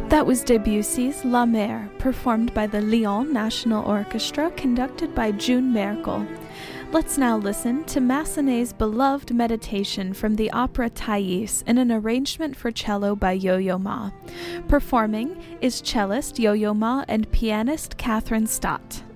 That was Debussy's La Mer, performed by the Lyon National Orchestra, conducted by June Merkel. Let's now listen to Massenet's beloved meditation from the opera Thais in an arrangement for cello by Yo-Yo Ma. Performing is cellist Yo-Yo Ma and pianist Catherine Stott.